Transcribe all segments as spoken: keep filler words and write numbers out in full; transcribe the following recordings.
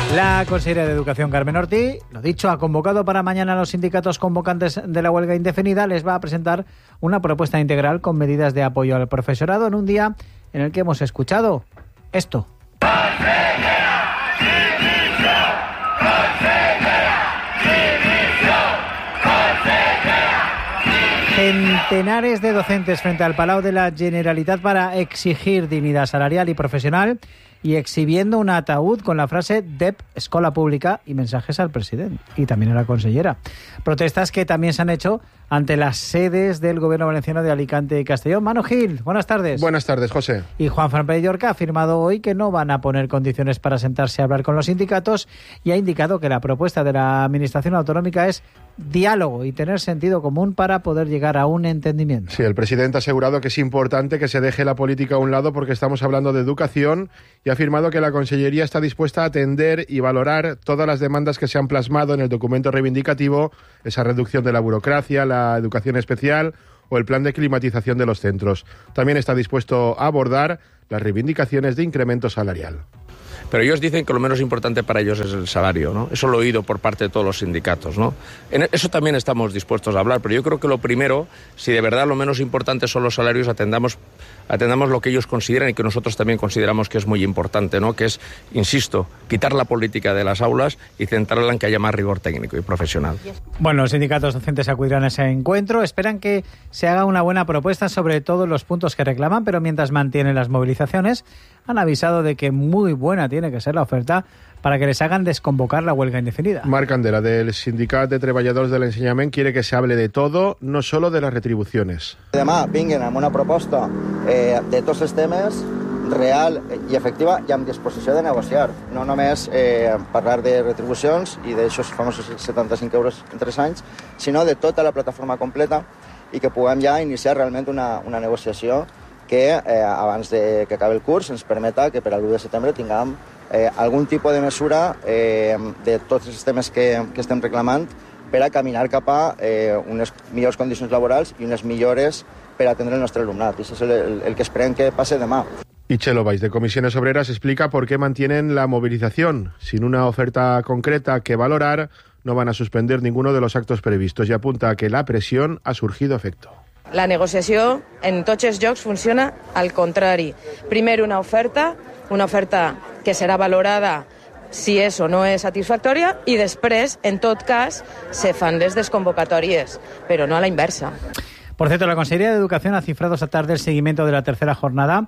La consejera de Educación, Carmen Ortiz, lo dicho, ha convocado para mañana a los sindicatos convocantes de la huelga indefinida. Les va a presentar una propuesta integral con medidas de apoyo al profesorado en un día en el que hemos escuchado esto. Centenares de docentes frente al Palau de la Generalitat para exigir dignidad salarial y profesional y exhibiendo un ataúd con la frase D E P, Escola Pública, y mensajes al presidente y también a la consellera. Protestas que también se han hecho ante las sedes del Gobierno valenciano de Alicante y Castellón. Manu Gil, buenas tardes. Buenas tardes, José. Y Juan Fran Pérez Llorca ha afirmado hoy que no van a poner condiciones para sentarse a hablar con los sindicatos y ha indicado que la propuesta de la Administración Autonómica es diálogo y tener sentido común para poder llegar a un entendimiento. Sí, el presidente ha asegurado que es importante que se deje la política a un lado porque estamos hablando de educación y ha afirmado que la Consellería está dispuesta a atender y valorar todas las demandas que se han plasmado en el documento reivindicativo, esa reducción de la burocracia, la educación especial o el plan de climatización de los centros. También está dispuesto a abordar las reivindicaciones de incremento salarial. Pero ellos dicen que lo menos importante para ellos es el salario, ¿no? Eso lo he oído por parte de todos los sindicatos, ¿no? En eso también estamos dispuestos a hablar, pero yo creo que lo primero, si de verdad lo menos importante son los salarios, atendamos, atendamos lo que ellos consideran y que nosotros también consideramos que es muy importante, ¿no? Que es, insisto, quitar la política de las aulas y centrarla en que haya más rigor técnico y profesional. Bueno, los sindicatos docentes acudirán a ese encuentro, esperan que se haga una buena propuesta sobre todos los puntos que reclaman, pero mientras mantienen las movilizaciones, han avisado de que muy buena tiene que ser la oferta para que les hagan desconvocar la huelga indefinida. Marc Candela, del Sindicat de Treballadors de l'Ensenyament, quiere que se hable de todo, no solo de las retribuciones. Demà vinguin amb una proposta eh, de tots els temes real i efectiva i amb disposició de negociar. No només eh, parlar de retribucions i d'aixòs famosos setanta-cinc euros en tres anys, sinó de tota la plataforma completa i que puguem ja iniciar realment una, una negociació que eh, abans de que acabi el curs ens permeta que per a l'u de setembre tinguem eh, algun tipus de mesura eh, de tots els temes que, que estem reclamant per a caminar cap a eh, unes millors condicions laborals i unes millores per a atendre el nostre alumnat. I això és el, el, el que esperem que passe demà. Y Chelo Valls, de Comisiones Obreras, explica por qué mantienen la movilización. Sin una oferta concreta que valorar, no van a suspender ninguno de los actos previstos y apunta a que la presión ha surgido efecto. La negociació en tots els llocs funciona al contrari. Primer una oferta, una oferta que serà valorada si és o no és satisfactòria i després, en tot cas, se fan les desconvocatòries, però no a la inversa. Por cierto, la Consejería de Educación ha cifrado esta tarde el seguimiento de la tercera jornada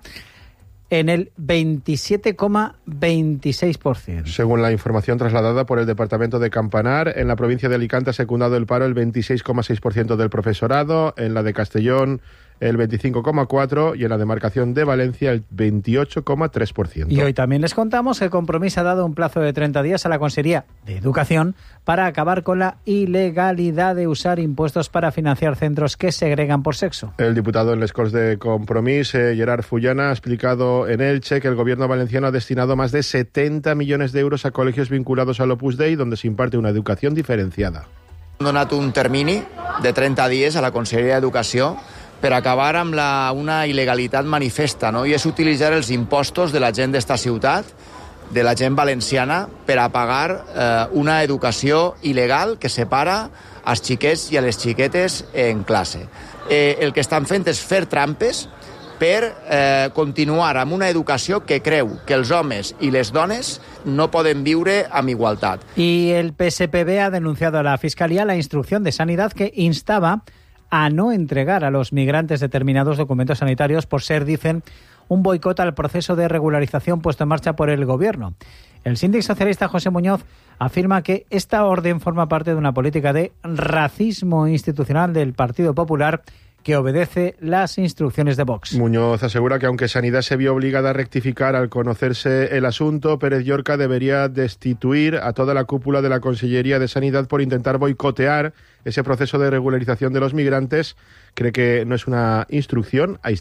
en el veintisiete coma veintiséis por ciento. Según la información trasladada por el Departamento de Campanar, en la provincia de Alicante ha secundado el paro el veintiséis coma seis por ciento del profesorado, en la de Castellón el veinticinco coma cuatro por ciento y en la demarcación de Valencia el veintiocho coma tres por ciento. Y hoy también les contamos que el Compromís ha dado un plazo de treinta días a la Consejería de Educación para acabar con la ilegalidad de usar impuestos para financiar centros que segregan por sexo. El diputado en les Corts de Compromís, eh, Gerard Fullana, ha explicado en Elche que el gobierno valenciano ha destinado más de setenta millones de euros a colegios vinculados al Opus Dei, donde se imparte una educación diferenciada. Han donat un termini de trenta dies a la Conselleria d'Educació per acabar amb la, una il·legalitat manifesta, no? I és utilitzar els impostos de la gent d'esta ciutat, de la gent valenciana, per a pagar eh, una educació il·legal que separa als xiquets i a les xiquetes en classe. Eh, el que estan fent és fer trampes per eh, continuar amb una educació que creu que els homes i les dones no poden viure amb igualtat. Y el P S P B ha denunciado a la Fiscalía la instrucción de Sanidad que instaba a no entregar a los migrantes determinados documentos sanitarios por ser, dicen, un boicot al proceso de regularización puesto en marcha por el Gobierno. El síndic socialista José Muñoz afirma que esta orden forma parte de una política de racismo institucional del Partido Popular que obedece las instrucciones de Vox. Muñoz asegura que aunque Sanidad se vio obligada a rectificar al conocerse el asunto, Pérez Llorca debería destituir a toda la cúpula de la Consellería de Sanidad por intentar boicotear ese proceso de regularización de los migrantes. Cree que no es una instrucción aislada.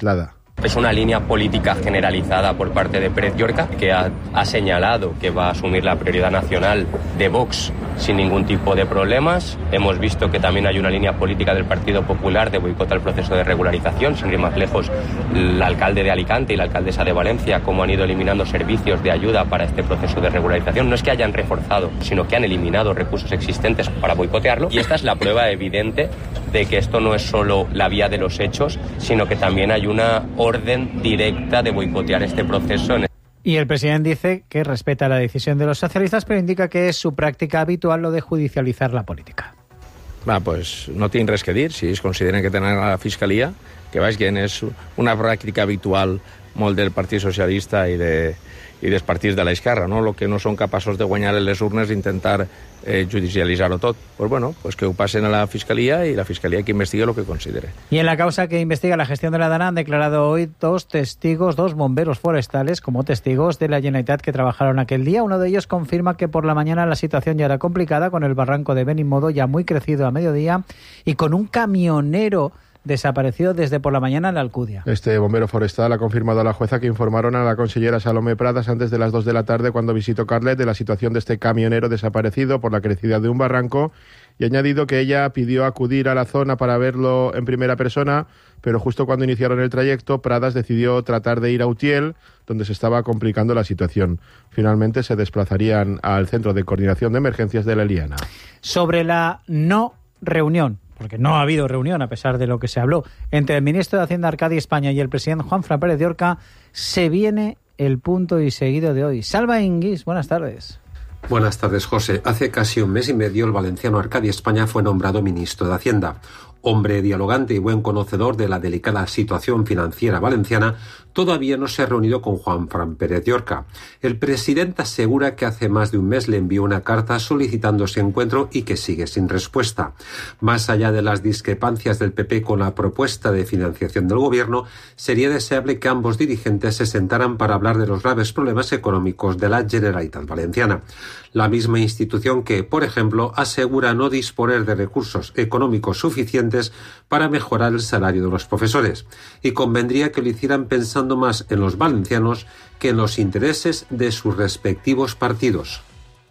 Es una línea política generalizada por parte de Pérez Llorca, que ha, ha señalado que va a asumir la prioridad nacional de Vox sin ningún tipo de problemas. Hemos visto que también hay una línea política del Partido Popular de boicot al proceso de regularización. Sin ir más lejos, el alcalde de Alicante y la alcaldesa de Valencia, cómo han ido eliminando servicios de ayuda para este proceso de regularización. No es que hayan reforzado, sino que han eliminado recursos existentes para boicotearlo. Y esta es la prueba evidente de que esto no es solo la vía de los hechos, sino que también hay una orden directa de boicotear este proceso. Y el presidente dice que respeta la decisión de los socialistas, pero indica que es su práctica habitual lo de judicializar la política. Va, pues no tienen res que dir. Si ells consideren que tenen a la Fiscalia, que vagin, és una pràctica habitual molt del Partit Socialista i, de, i dels partits de l'esquerra, no? El que no són capaços de guanyar en les urnes, intentar eh, judicialitzar-ho tot. Pues bueno, pues que ho passen a la Fiscalia y la Fiscalia que investigue lo que considere. Y en la causa que investiga la gestión de la DANA han declarado hoy dos testigos, dos bomberos forestales como testigos de la Generalitat que trabajaron aquel día. Uno de ellos confirma que por la mañana la situación ya era complicada, con el barranco de Benimodo ya muy crecido a mediodía y con un camionero desaparecido desde por la mañana en la Alcudia. Este bombero forestal ha confirmado a la jueza que informaron a la consellera Salomé Pradas antes de las dos de la tarde cuando visitó Carlet de la situación de este camionero desaparecido por la crecida de un barranco y ha añadido que ella pidió acudir a la zona para verlo en primera persona, pero justo cuando iniciaron el trayecto, Pradas decidió tratar de ir a Utiel, donde se estaba complicando la situación. Finalmente se desplazarían al Centro de Coordinación de Emergencias de la Eliana. Sobre la no reunión, porque no ha habido reunión a pesar de lo que se habló, entre el ministro de Hacienda Arcadi España y el presidente Juanfran Pérez Llorca, se viene el punto y seguido de hoy. Salva Inguis, buenas tardes. Buenas tardes, José. Hace casi un mes y medio el valenciano Arcadi España fue nombrado ministro de Hacienda. Hombre dialogante y buen conocedor de la delicada situación financiera valenciana, todavía no se ha reunido con Juanfran Pérez Llorca. El presidente asegura que hace más de un mes le envió una carta solicitando ese encuentro y que sigue sin respuesta. Más allá de las discrepancias del P P con la propuesta de financiación del gobierno, sería deseable que ambos dirigentes se sentaran para hablar de los graves problemas económicos de la Generalitat Valenciana. La misma institución que, por ejemplo, asegura no disponer de recursos económicos suficientes para mejorar el salario de los profesores. Y convendría que lo hicieran pensando más en los valencianos que en los intereses de sus respectivos partidos.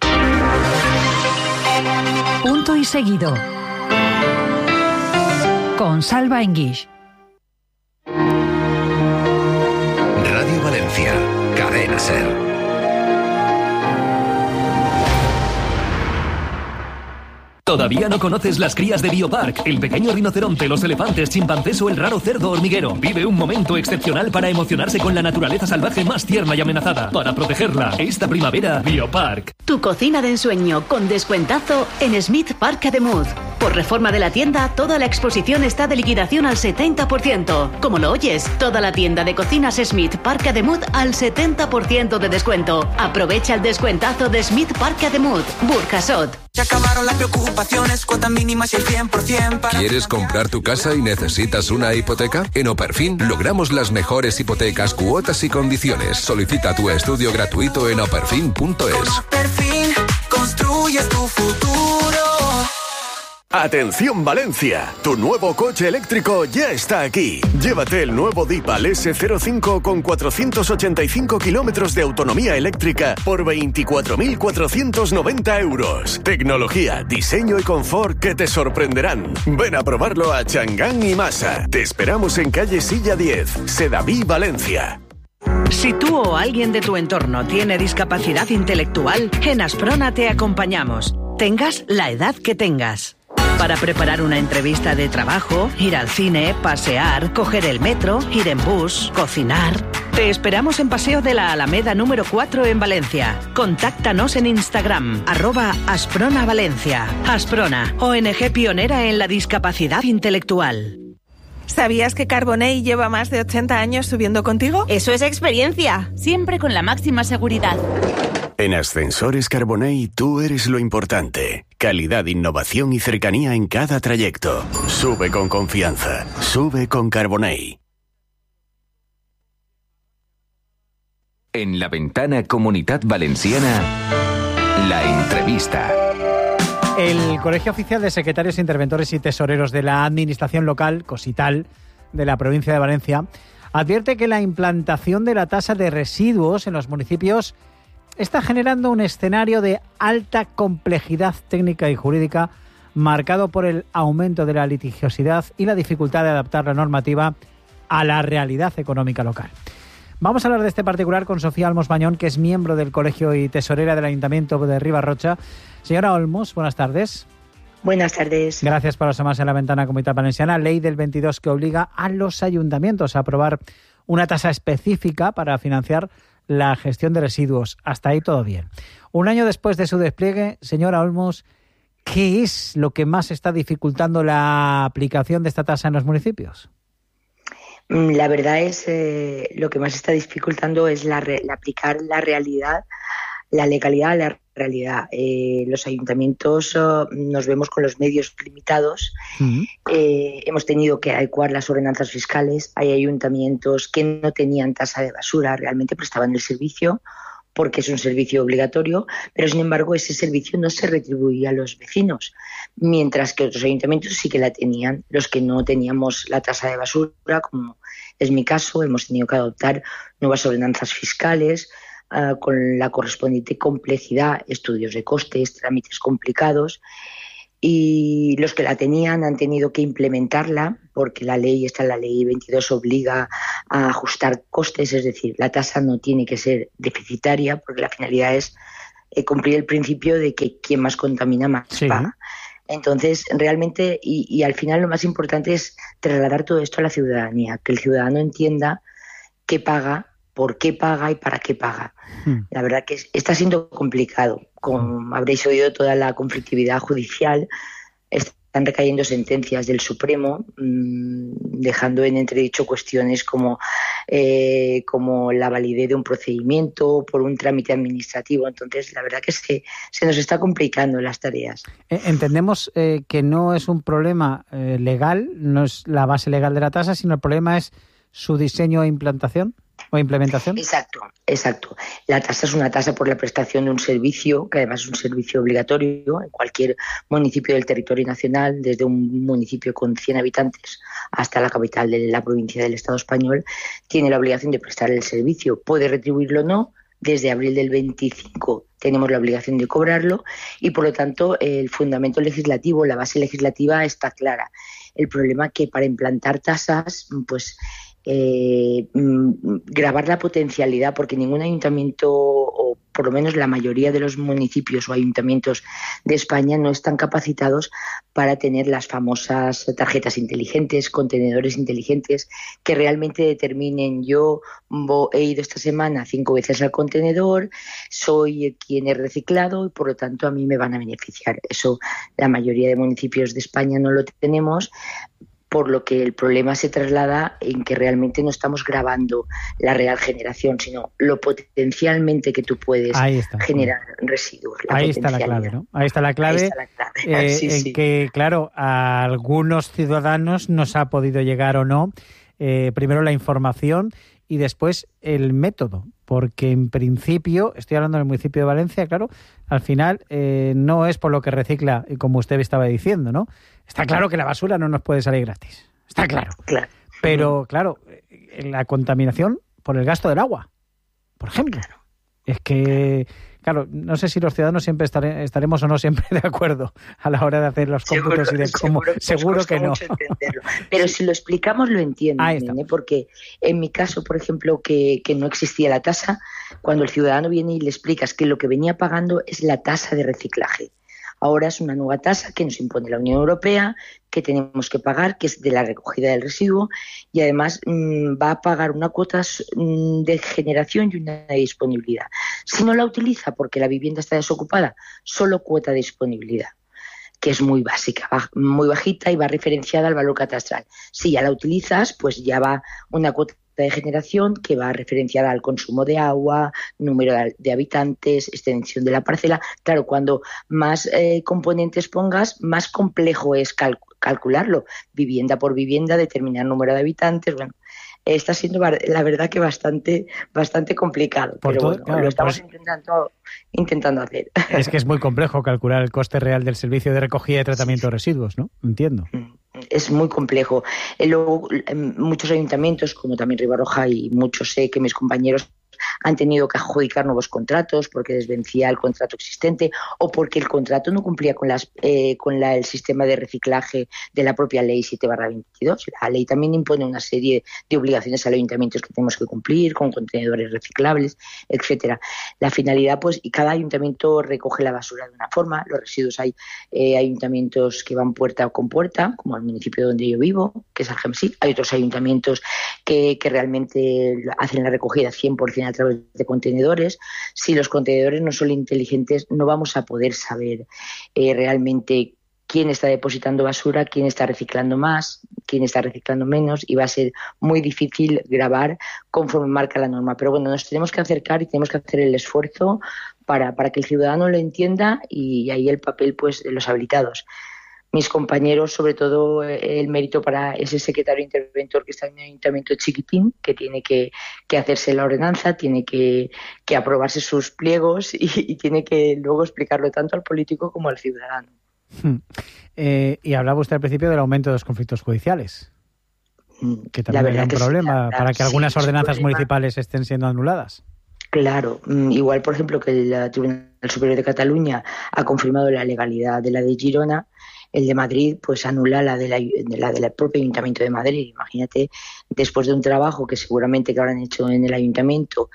Punto y seguido. Con Salva Enguix. Radio Valencia, Cadena Ser. ¿Todavía no conoces las crías de Biopark? El pequeño rinoceronte, los elefantes, chimpancés o el raro cerdo hormiguero. Vive un momento excepcional para emocionarse con la naturaleza salvaje más tierna y amenazada. Para protegerla, esta primavera, Biopark. Tu cocina de ensueño con descuentazo en Smith Park Ademuz. Por reforma de la tienda, toda la exposición está de liquidación al setenta por ciento. Como lo oyes, toda la tienda de cocinas Smith Park Ademuz al setenta por ciento de descuento. Aprovecha el descuentazo de Smith Park Ademuz, Burjasot. Se acabaron las preocupaciones, cuotas mínimas y el cien por ciento para... ¿Quieres comprar tu casa y necesitas una hipoteca? En Operfin logramos las mejores hipotecas, cuotas y condiciones. Solicita tu estudio gratuito en operfin punto es. Con Operfin construyes tu futuro. Atención Valencia, tu nuevo coche eléctrico ya está aquí. Llévate el nuevo Deepal ese cero cinco con cuatrocientos ochenta y cinco kilómetros de autonomía eléctrica por veinticuatro mil cuatrocientos noventa euros. Tecnología, diseño y confort que te sorprenderán. Ven a probarlo a Changán y Masa. Te esperamos en calle Silla diez, Sedaví, Valencia. Si tú o alguien de tu entorno tiene discapacidad intelectual, en Asprona te acompañamos. Tengas la edad que tengas. Para preparar una entrevista de trabajo, ir al cine, pasear, coger el metro, ir en bus, cocinar. Te esperamos en Paseo de la Alameda número cuatro en Valencia. Contáctanos en Instagram, arroba Asprona Valencia. Asprona, O N G pionera en la discapacidad intelectual. ¿Sabías que Carbonell lleva más de ochenta años subiendo contigo? Eso es experiencia, siempre con la máxima seguridad. En Ascensores Carbonell tú eres lo importante. Calidad, innovación y cercanía en cada trayecto. Sube con confianza. Sube con Carbonell. En la ventana Comunitat Valenciana, la entrevista. El Colegio Oficial de Secretarios, Interventores y Tesoreros de la Administración Local, Cosital, de la provincia de Valencia, advierte que la implantación de la tasa de residuos en los municipios está generando un escenario de alta complejidad técnica y jurídica marcado por el aumento de la litigiosidad y la dificultad de adaptar la normativa a la realidad económica local. Vamos a hablar de este particular con Sofía Olmos Bañón, que es miembro del Colegio y tesorera del Ayuntamiento de Ribarrocha. Señora Olmos, buenas tardes. Buenas tardes. Gracias por asomarse en la ventana Comunitat Valenciana. Ley del veintidós que obliga a los ayuntamientos a aprobar una tasa específica para financiar la gestión de residuos. Hasta ahí todo bien. Un año después de su despliegue, señora Olmos, ¿qué es lo que más está dificultando la aplicación de esta tasa en los municipios? La verdad es eh, lo que más está dificultando es la, re, la aplicar la realidad, la legalidad a la realidad. Eh, los ayuntamientos uh, nos vemos con los medios limitados. Uh-huh. Eh, hemos tenido que adecuar las ordenanzas fiscales. Hay ayuntamientos que no tenían tasa de basura, realmente prestaban el servicio porque es un servicio obligatorio, pero sin embargo ese servicio no se retribuía a los vecinos, mientras que otros ayuntamientos sí que la tenían. Los que no teníamos la tasa de basura, como es mi caso, hemos tenido que adoptar nuevas ordenanzas fiscales uh, con la correspondiente complejidad, estudios de costes, trámites complicados, y los que la tenían han tenido que implementarla porque la ley, esta la ley veintidós, obliga a ajustar costes, es decir, la tasa no tiene que ser deficitaria porque la finalidad es eh, cumplir el principio de que quien más contamina más sí. paga. Entonces, realmente, y, y al final lo más importante es trasladar todo esto a la ciudadanía, que el ciudadano entienda qué paga, por qué paga y para qué paga. Hmm. La verdad que está siendo complicado. Como habréis oído, toda la conflictividad judicial, están recayendo sentencias del Supremo, mmm, dejando en entredicho cuestiones como, eh, como la validez de un procedimiento por un trámite administrativo. Entonces, la verdad que se, se nos está complicando las tareas. Entendemos eh, que no es un problema eh, legal, no es la base legal de la tasa, sino el problema es su diseño e implantación. ¿O implementación? Exacto, exacto. La tasa es una tasa por la prestación de un servicio, que además es un servicio obligatorio en cualquier municipio del territorio nacional, desde un municipio con cien habitantes hasta la capital de la provincia del Estado español, tiene la obligación de prestar el servicio. Puede retribuirlo o no. Desde abril del veinticinco tenemos la obligación de cobrarlo y, por lo tanto, el fundamento legislativo, la base legislativa está clara. El problema es que para implantar tasas, pues Eh, grabar la potencialidad, porque ningún ayuntamiento, o por lo menos la mayoría de los municipios o ayuntamientos de España, no están capacitados para tener las famosas tarjetas inteligentes, contenedores inteligentes, que realmente determinen: yo he ido esta semana cinco veces al contenedor, soy quien he reciclado y por lo tanto a mí me van a beneficiar. Eso la mayoría de municipios de España no lo tenemos, por lo que el problema se traslada en que realmente no estamos grabando la real generación, sino lo potencialmente que tú puedes generar residuos. Ahí está la clave, ¿no? Ahí está la clave, Ahí está la clave. Eh, sí, en sí. que, claro, a algunos ciudadanos nos ha podido llegar o no, eh, primero la información y después el método, porque en principio, estoy hablando del municipio de Valencia, claro, al final eh, no es por lo que recicla, como usted estaba diciendo, ¿no? Está claro que la basura no nos puede salir gratis, está claro. claro. Pero, claro, la contaminación por el gasto del agua, por ejemplo. Claro. Es que, claro, no sé si los ciudadanos siempre estare, estaremos o no siempre de acuerdo a la hora de hacer los cómputos seguro, y de cómo. Seguro, seguro que no. Pero si lo explicamos lo entienden, ¿eh? Porque en mi caso, por ejemplo, que, que no existía la tasa, cuando el ciudadano viene y le explicas que lo que venía pagando es la tasa de reciclaje. Ahora es una nueva tasa que nos impone la Unión Europea, que tenemos que pagar, que es de la recogida del residuo, y además mmm, va a pagar una cuota mmm, de generación y una de disponibilidad. Si no la utiliza porque la vivienda está desocupada, solo cuota de disponibilidad, que es muy básica, muy bajita y va referenciada al valor catastral. Si ya la utilizas, pues ya va una cuota de generación que va referenciada al consumo de agua, número de habitantes, extensión de la parcela. Claro, cuando más eh, componentes pongas, más complejo es cal- calcularlo, vivienda por vivienda, determinar número de habitantes. Bueno, está siendo la verdad que bastante bastante complicado, por pero todo, bueno, claro, lo estamos pues, intentando intentando hacer. Es que es muy complejo calcular el coste real del servicio de recogida y tratamiento sí, de residuos, ¿no? Entiendo. es muy complejo. Eh, luego, muchos ayuntamientos, como también Ribarroja y muchos sé que mis compañeros han tenido que adjudicar nuevos contratos porque desvencía el contrato existente o porque el contrato no cumplía con las eh, con la, el sistema de reciclaje de la propia ley siete barra veintidós. La ley también impone una serie de obligaciones a los ayuntamientos que tenemos que cumplir, con contenedores reciclables, etcétera. La finalidad, pues, y cada ayuntamiento recoge la basura de una forma. Los residuos, hay eh, ayuntamientos que van puerta con puerta, como el municipio donde yo vivo, que es Algemesí. Hay otros ayuntamientos que, que realmente hacen la recogida cien por ciento a través de contenedores. Si los contenedores no son inteligentes, no vamos a poder saber eh, realmente quién está depositando basura, quién está reciclando más, quién está reciclando menos, y va a ser muy difícil grabar conforme marca la norma. Pero bueno, nos tenemos que acercar y tenemos que hacer el esfuerzo para, para que el ciudadano lo entienda, y ahí el papel, pues, de los habilitados. Mis compañeros, sobre todo el mérito para ese secretario interventor que está en un ayuntamiento chiquitín, que tiene que, que hacerse la ordenanza, tiene que, que aprobarse sus pliegos y, y tiene que luego explicarlo tanto al político como al ciudadano. Hmm. Eh, y hablaba usted al principio del aumento de los conflictos judiciales, que también es un problema sí, para que algunas sí, ordenanzas municipales estén siendo anuladas. Claro, igual, por ejemplo, que el Tribunal Superior de Cataluña ha confirmado la legalidad de la de Girona, el de Madrid pues anula la de la, de la del propio Ayuntamiento de Madrid. Imagínate, después de un trabajo que seguramente que habrán hecho en el Ayuntamiento,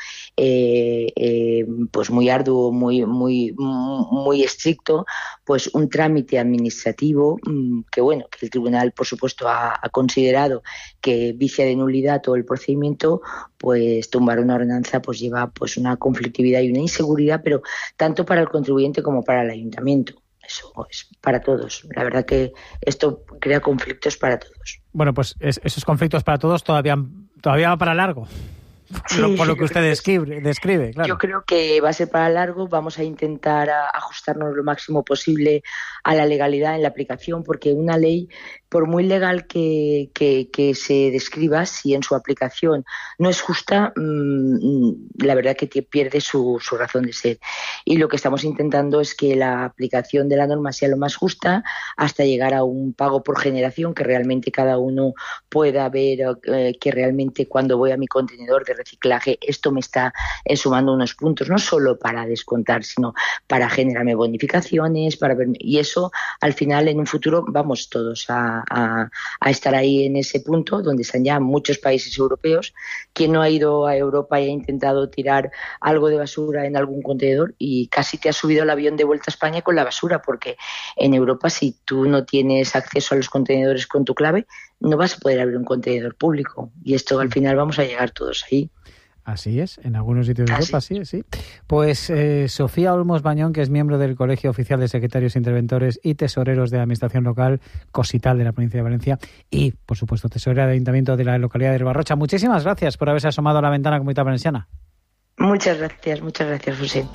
eh, eh, pues muy arduo, muy muy muy estricto, pues un trámite administrativo que bueno, que el Tribunal por supuesto ha, ha considerado que vicia de nulidad todo el procedimiento, pues tumbar una ordenanza pues lleva pues una conflictividad y una inseguridad, pero tanto para el contribuyente como para el Ayuntamiento. Eso es para todos. La verdad que esto crea conflictos para todos. Bueno, pues es, esos conflictos para todos todavía, todavía va para largo. Sí, por, por lo que usted describe, describe, claro. Yo creo que va a ser para largo. Vamos a intentar ajustarnos lo máximo posible a la legalidad en la aplicación, porque una ley, por muy legal que, que, que se describa, si en su aplicación no es justa, mmm, la verdad que pierde su, su razón de ser. Y lo que estamos intentando es que la aplicación de la norma sea lo más justa, hasta llegar a un pago por generación, que realmente cada uno pueda ver eh, que realmente cuando voy a mi contenedor de reciclaje esto me está eh, sumando unos puntos, no solo para descontar, sino para generarme bonificaciones, para ver, y eso al final en un futuro vamos todos a, a, a estar ahí en ese punto donde están ya muchos países europeos. Quien no ha ido a Europa y ha intentado tirar algo de basura en algún contenedor y casi te ha subido el avión de vuelta a España con la basura, porque en Europa si tú no tienes acceso a los contenedores con tu clave no vas a poder abrir un contenedor público, y esto al final vamos a llegar todos ahí. Así es, en algunos sitios de Europa, sí, sí. Pues eh, Sofía Olmos Bañón, que es miembro del Colegio Oficial de Secretarios Interventores y Tesoreros de la Administración Local Cosital de la provincia de Valencia, y, por supuesto, tesorera del Ayuntamiento de la localidad de Ribarrocha. Muchísimas gracias por haberse asomado a la ventana comunitaria valenciana. Muchas gracias, muchas gracias, José.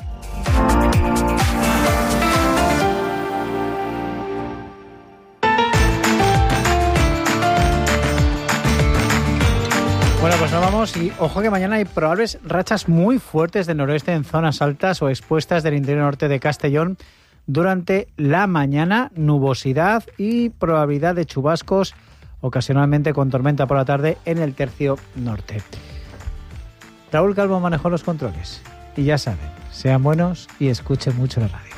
Bueno, pues nos vamos, y ojo que mañana hay probables rachas muy fuertes de noroeste en zonas altas o expuestas del interior norte de Castellón durante la mañana, nubosidad y probabilidad de chubascos, ocasionalmente con tormenta por la tarde en el tercio norte. Raúl Calvo manejó los controles y ya saben, sean buenos y escuchen mucho la radio.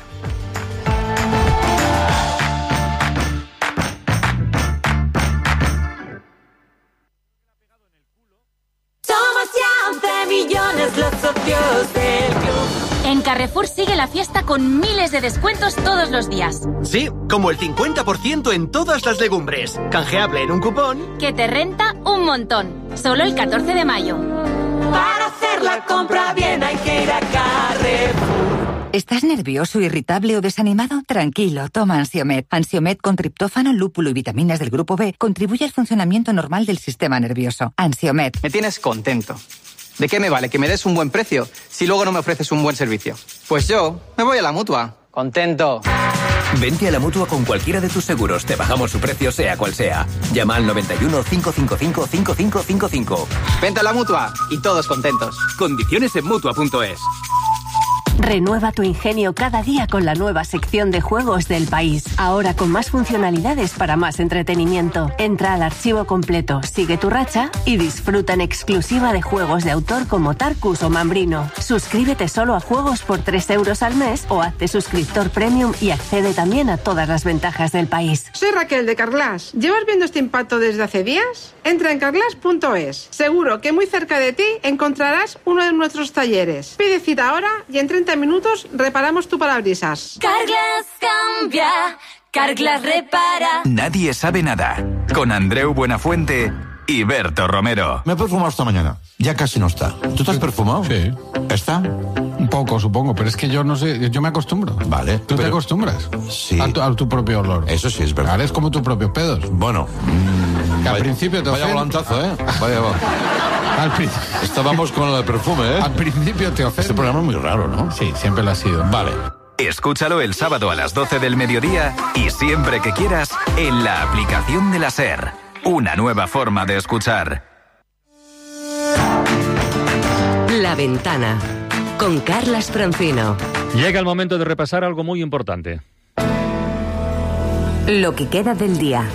Millones los socios del club. En Carrefour sigue la fiesta con miles de descuentos todos los días. Sí, como el cincuenta por ciento en todas las legumbres. Canjeable en un cupón que te renta un montón. Solo el catorce de mayo. Para hacer la compra bien hay que ir a Carrefour. ¿Estás nervioso, irritable o desanimado? Tranquilo, toma Ansiomed. Ansiomed con triptófano, lúpulo y vitaminas del grupo B contribuye al funcionamiento normal del sistema nervioso. Ansiomed. Me tienes contento. ¿De qué me vale que me des un buen precio si luego no me ofreces un buen servicio? Pues yo me voy a la Mutua. Contento. Vente a la Mutua con cualquiera de tus seguros. Te bajamos su precio sea cual sea. Llama al noventa y uno, cinco cinco cinco, cinco cinco cinco cinco. Vente a la Mutua y todos contentos. Condiciones en Mutua punto es. Renueva tu ingenio cada día con la nueva sección de juegos del País. Ahora con más funcionalidades para más entretenimiento. Entra al archivo completo, sigue tu racha y disfruta en exclusiva de juegos de autor como Tarkus o Mambrino. Suscríbete solo a juegos por tres euros al mes o hazte suscriptor premium y accede también a todas las ventajas del País. Soy Raquel de Carglass. ¿Llevas viendo este impacto desde hace días? Entra en carglass punto es. Seguro que muy cerca de ti encontrarás uno de nuestros talleres. Pide cita ahora y en treinta minutos reparamos tu parabrisas. Carglass cambia, Carglass repara. Nadie sabe nada. Con Andreu Buenafuente y Berto Romero. Me he perfumado esta mañana. Ya casi no está. ¿Tú te has perfumado? Sí. ¿Está? Un poco, supongo, pero es que yo no sé, yo me acostumbro. Vale. ¿Tú te acostumbras? Sí. A tu, a tu propio olor. Eso sí es verdad. Vale, es como tus propios pedos. Bueno. Mmm, que al vaya, principio te Vaya ofende. volantazo, ¿eh? Vaya, va. Al pri- Estábamos con el perfume, ¿eh? Al principio te ofende. Este programa es muy raro, ¿no? Sí, siempre lo ha sido. Vale. Escúchalo el sábado a las doce del mediodía y siempre que quieras en la aplicación de la SER. Una nueva forma de escuchar. La Ventana, con Carlas Francino. Llega el momento de repasar algo muy importante. Lo que queda del día,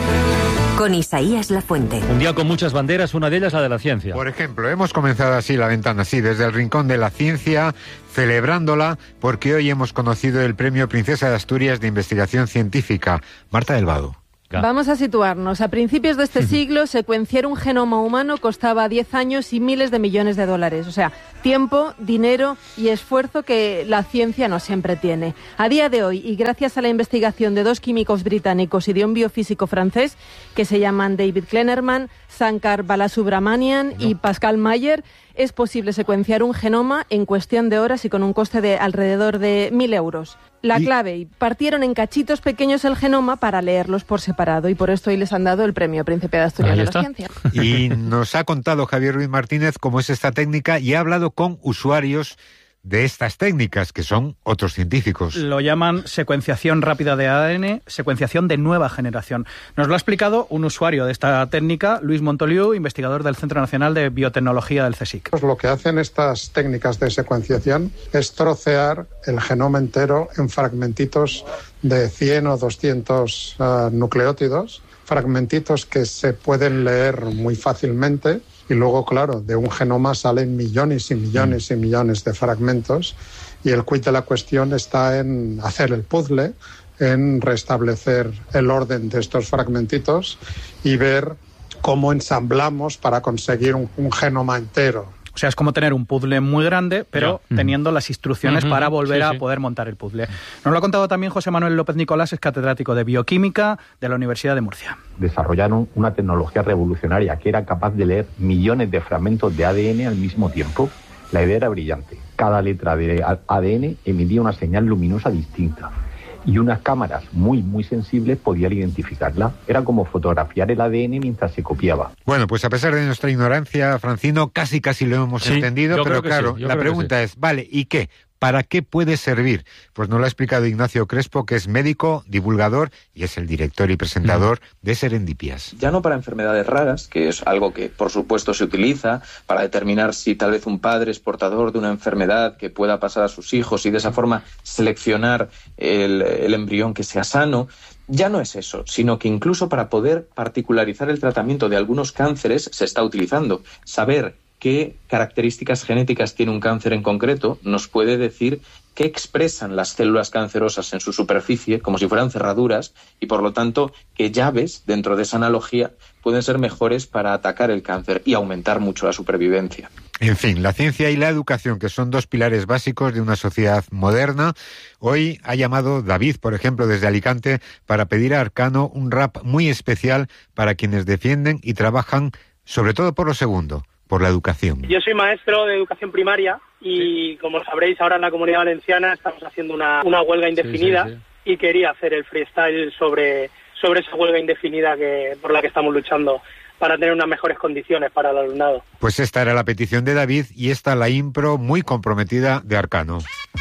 con Isaías Lafuente. Un día con muchas banderas, una de ellas la de la ciencia. Por ejemplo, hemos comenzado así la ventana, sí, desde el rincón de la ciencia, celebrándola, porque hoy hemos conocido el Premio Princesa de Asturias de Investigación Científica. Marta del Vado. Vamos a situarnos. A principios de este siglo, secuenciar un genoma humano costaba diez años y miles de millones de dólares. O sea, tiempo, dinero y esfuerzo que la ciencia no siempre tiene. A día de hoy, y gracias a la investigación de dos químicos británicos y de un biofísico francés que se llaman David Kleinerman, Sankar Balasubramanian y Pascal Mayer, es posible secuenciar un genoma en cuestión de horas y con un coste de alrededor de mil euros. La Y- clave, partieron en cachitos pequeños el genoma para leerlos por separado y por esto hoy les han dado el Premio Príncipe de Asturias Ahí de la está. Ciencia. Y nos ha contado Javier Ruiz Martínez cómo es esta técnica y ha hablado con usuarios de estas técnicas, que son otros científicos. Lo llaman secuenciación rápida de A D N, secuenciación de nueva generación. Nos lo ha explicado un usuario de esta técnica, Luis Montoliu, investigador del Centro Nacional de Biotecnología del CSIC. Pues lo que hacen estas técnicas de secuenciación es trocear el genoma entero en fragmentitos de cien o doscientos uh, nucleótidos, fragmentitos que se pueden leer muy fácilmente. Y luego, claro, de un genoma salen millones y millones y millones de fragmentos y el quid de la cuestión está en hacer el puzzle, en restablecer el orden de estos fragmentitos y ver cómo ensamblamos para conseguir un, un genoma entero. O sea, es como tener un puzzle muy grande, pero Ya. teniendo las instrucciones Ujú, para volver sí, a sí. poder montar el puzzle. Nos lo ha contado también José Manuel López Nicolás, es catedrático de Bioquímica de la Universidad de Murcia. Desarrollaron una tecnología revolucionaria que era capaz de leer millones de fragmentos de A D N al mismo tiempo. La idea era brillante. Cada letra de A D N emitía una señal luminosa distinta y unas cámaras muy, muy sensibles podían identificarla. Era como fotografiar el A D N mientras se copiaba. Bueno, pues a pesar de nuestra ignorancia, Francino, casi casi lo hemos Sí, entendido, yo pero creo que claro, sí, yo la creo que pregunta es, vale, ¿y qué? ¿Para qué puede servir? Pues nos lo ha explicado Ignacio Crespo, que es médico, divulgador y es el director y presentador de Serendipias. Ya no para enfermedades raras, que es algo que por supuesto se utiliza para determinar si tal vez un padre es portador de una enfermedad que pueda pasar a sus hijos y de esa forma seleccionar el, el embrión que sea sano. Ya no es eso, sino que incluso para poder particularizar el tratamiento de algunos cánceres se está utilizando. Saber qué características genéticas tiene un cáncer en concreto nos puede decir qué expresan las células cancerosas en su superficie, como si fueran cerraduras, y por lo tanto qué llaves dentro de esa analogía pueden ser mejores para atacar el cáncer y aumentar mucho la supervivencia. En fin, la ciencia y la educación, que son dos pilares básicos de una sociedad moderna. Hoy ha llamado David, por ejemplo, desde Alicante, para pedir a Arcano un rap muy especial para quienes defienden y trabajan, sobre todo por lo segundo, por la educación. Yo soy maestro de educación primaria y, como sabréis, ahora en la Comunidad Valenciana estamos haciendo una, una huelga indefinida Sí, sí, sí. y quería hacer el freestyle sobre, sobre esa huelga indefinida que por la que estamos luchando para tener unas mejores condiciones para el alumnado. Pues esta era la petición de David y esta la impro muy comprometida de Arcano.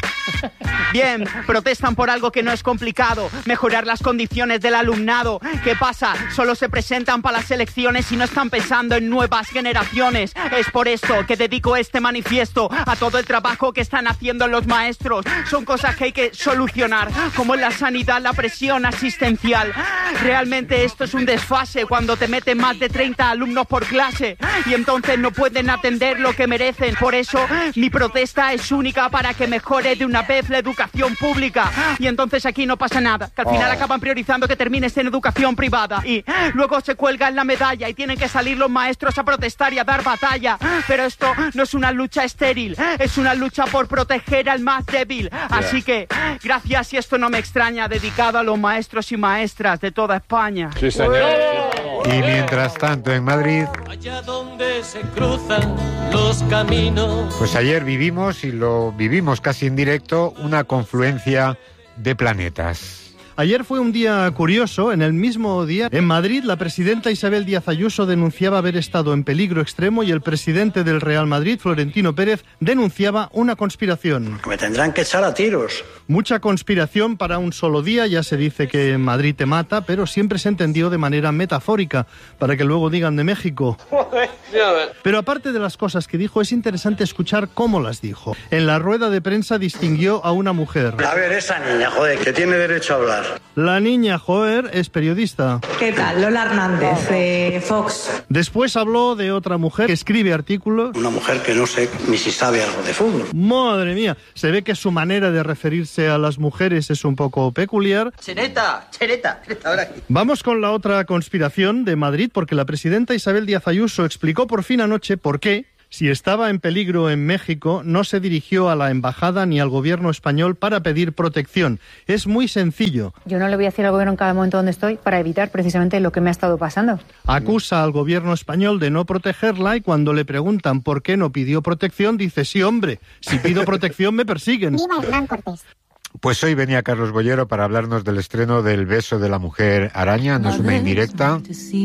Bien, protestan por algo que no es complicado, mejorar las condiciones del alumnado. ¿Qué pasa? Solo se presentan para las elecciones y no están pensando en nuevas generaciones. Es por esto que dedico este manifiesto a todo el trabajo que están haciendo los maestros. Son cosas que hay que solucionar, como en la sanidad, la presión asistencial. Realmente esto es un desfase cuando te meten más de treinta alumnos por clase y entonces no pueden atender lo que merecen. Por eso mi protesta es única para que mejore de una vez la educación pública. Y entonces aquí no pasa nada, que al final Oh. acaban priorizando que termines en educación privada y luego se cuelgan la medalla y tienen que salir los maestros a protestar y a dar batalla. Pero esto no es una lucha estéril, es una lucha por proteger al más débil. Así que, gracias, y esto no me extraña, dedicado a los maestros y maestras de toda España. Sí, señor. Y mientras tanto en Madrid, Allá donde se cruzan los caminos. pues ayer vivimos, y lo vivimos casi en directo, una confluencia de planetas. Ayer fue un día curioso. En el mismo día, en Madrid, la presidenta Isabel Díaz Ayuso denunciaba haber estado en peligro extremo y el presidente del Real Madrid, Florentino Pérez, denunciaba una conspiración. Me tendrán que echar a tiros. Mucha conspiración para un solo día. Ya se dice que Madrid te mata, pero siempre se entendió de manera metafórica, para que luego digan de México. Pero aparte de las cosas que dijo, es interesante escuchar cómo las dijo. En la rueda de prensa distinguió a una mujer. A ver, esa niña, joder, que tiene derecho a hablar. La niña Joer es periodista. ¿Qué tal? Lola Hernández, de Fox. Después habló de otra mujer que escribe artículos. Una mujer que no sé ni si sabe algo de fútbol. Madre mía, se ve que su manera de referirse a las mujeres es un poco peculiar. Chereta, chereta, ahora aquí. Vamos con la otra conspiración de Madrid, porque la presidenta Isabel Díaz Ayuso explicó por fin anoche por qué, si estaba en peligro en México, no se dirigió a la embajada ni al gobierno español para pedir protección. Es muy sencillo. Yo no le voy a decir al gobierno en cada momento donde estoy para evitar precisamente lo que me ha estado pasando. Acusa al gobierno español de no protegerla y cuando le preguntan por qué no pidió protección, dice, sí, hombre, si pido protección me persiguen. Viva Hernán Cortés. Pues hoy venía Carlos Bollero para hablarnos del estreno del Beso de la Mujer Araña, no es una indirecta.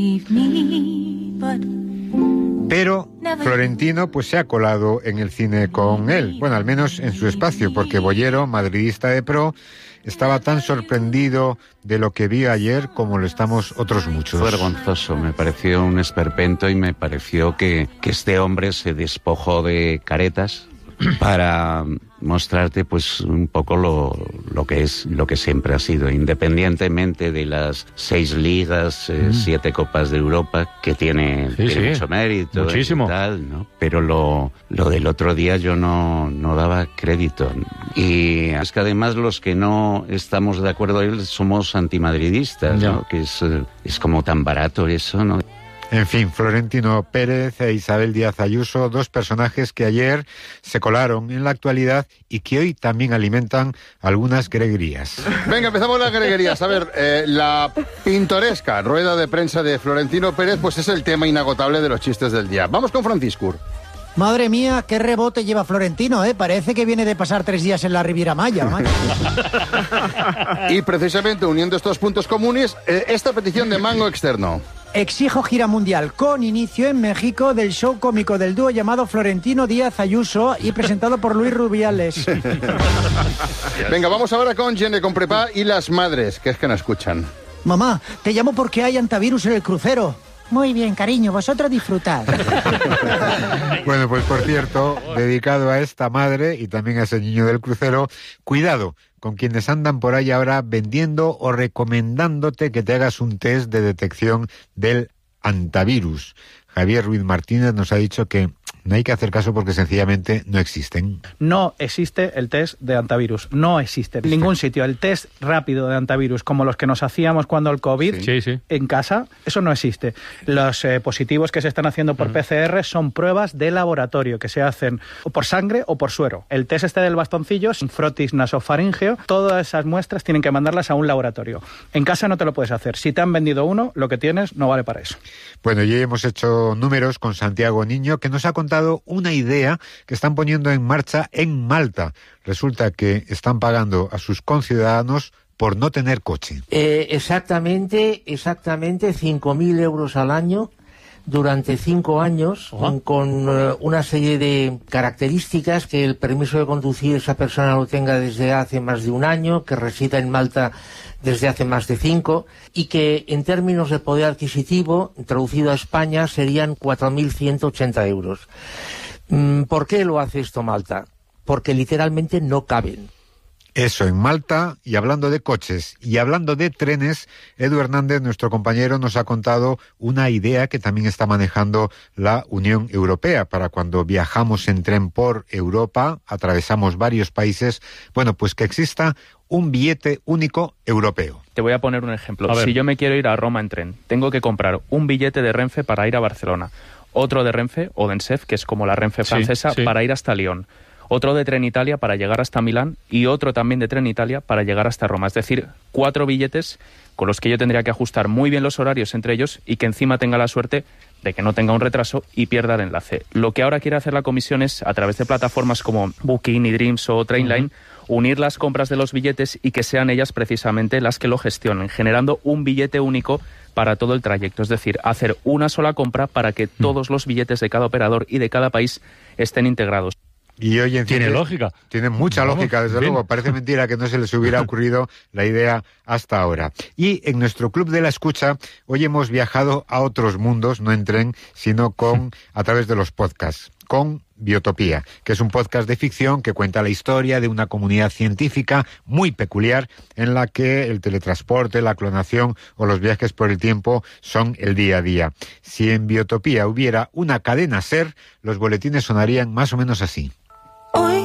Pero Florentino pues se ha colado en el cine con él, bueno, al menos en su espacio, porque Bollero, madridista de pro, estaba tan sorprendido de lo que vio ayer como lo estamos otros muchos. Fue vergonzoso, me pareció un esperpento y me pareció que, que este hombre se despojó de caretas para mostrarte pues un poco lo, lo que es, lo que siempre ha sido, independientemente de las seis ligas, eh, mm. siete copas de Europa, que tiene, sí, tiene sí. mucho mérito. Muchísimo. Y tal, ¿no? Pero lo, lo del otro día yo no, no daba crédito. Y es que además los que no estamos de acuerdo con él somos antimadridistas, ¿no? Que es, es como tan barato eso, ¿no? En fin, Florentino Pérez e Isabel Díaz Ayuso, dos personajes que ayer se colaron en la actualidad y que hoy también alimentan algunas greguerías. Venga, empezamos las greguerías. A ver, eh, la pintoresca rueda de prensa de Florentino Pérez pues es el tema inagotable de los chistes del día. Vamos con Francisco. Madre mía, qué rebote lleva Florentino, ¿eh? Parece que viene de pasar tres días en la Riviera Maya. Macho. Y precisamente uniendo estos puntos comunes, eh, esta petición de Mango Externo. Exijo gira mundial con inicio en México del show cómico del dúo llamado Florentino Díaz Ayuso y presentado por Luis Rubiales. Venga, vamos ahora con Gene con Prepa y las madres, que es que no escuchan. Mamá, te llamo porque hay antivirus en el crucero. Muy bien, cariño, vosotros disfrutad. Bueno, pues por cierto, dedicado a esta madre y también a ese niño del crucero, cuidado con quienes andan por ahí ahora vendiendo o recomendándote que te hagas un test de detección del antivirus. Javier Ruiz Martínez nos ha dicho que no hay que hacer caso porque sencillamente no existen. No existe el test de antivirus, no existe en ningún sitio. El test rápido de antivirus, como los que nos hacíamos cuando el COVID sí, sí. en casa, eso no existe. Los eh, positivos que se están haciendo por uh-huh. P C R son pruebas de laboratorio que se hacen o por sangre o por suero. El test este del bastoncillo, un frotis nasofaríngeo, todas esas muestras tienen que mandarlas a un laboratorio. En casa no te lo puedes hacer. Si te han vendido uno, lo que tienes no vale para eso. Bueno, ya hemos hecho números con Santiago Niño, que nos ha contado una idea que están poniendo en marcha en Malta. Resulta que están pagando a sus conciudadanos por no tener coche. Eh, exactamente, exactamente cinco mil euros al año durante cinco años uh-huh. con uh, una serie de características: que el permiso de conducir esa persona lo tenga desde hace más de un año, que resida en Malta desde hace más de cinco, y que en términos de poder adquisitivo, traducido a España, serían cuatro mil ciento ochenta euros. ¿Por qué lo hace esto Malta? Porque literalmente no caben. Eso, en Malta. Y hablando de coches y hablando de trenes, Edu Hernández, nuestro compañero, nos ha contado una idea que también está manejando la Unión Europea para cuando viajamos en tren por Europa, atravesamos varios países, bueno, pues que exista un billete único europeo. Te voy a poner un ejemplo. Si yo me quiero ir a Roma en tren, tengo que comprar un billete de Renfe para ir a Barcelona, otro de Renfe o Densef, que es como la Renfe francesa, sí, sí. para ir hasta Lyon, otro de Tren Italia para llegar hasta Milán y otro también de Tren Italia para llegar hasta Roma. Es decir, cuatro billetes con los que yo tendría que ajustar muy bien los horarios entre ellos y que encima tenga la suerte de que no tenga un retraso y pierda el enlace. Lo que ahora quiere hacer la Comisión es, a través de plataformas como Booking, eDreams o Trainline, uh-huh. unir las compras de los billetes y que sean ellas precisamente las que lo gestionen, generando un billete único para todo el trayecto. Es decir, hacer una sola compra para que todos los billetes de cada operador y de cada país estén integrados. Y hoy en tiene fin, lógica. Tiene mucha Vamos, lógica, desde bien. luego. Parece mentira que no se les hubiera ocurrido la idea hasta ahora. Y en nuestro Club de la Escucha, hoy hemos viajado a otros mundos, no en tren, sino con a través de los podcasts, con Biotopía, que es un podcast de ficción que cuenta la historia de una comunidad científica muy peculiar en la que el teletransporte, la clonación o los viajes por el tiempo son el día a día. Si en Biotopía hubiera una cadena SER, los boletines sonarían más o menos así. Hoy